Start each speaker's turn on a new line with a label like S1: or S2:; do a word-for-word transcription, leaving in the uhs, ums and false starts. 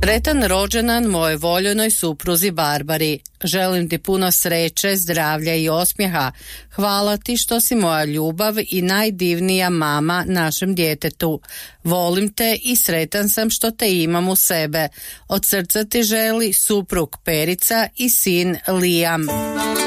S1: Sretan rođendan mojoj voljenoj supruzi Barbari. Želim ti puno sreće, zdravlja i osmijeha. Hvala ti što si moja ljubav i najdivnija mama našem djetetu. Volim te i sretan sam što te imam u sebe. Od srca ti želi suprug Perica i sin Liam.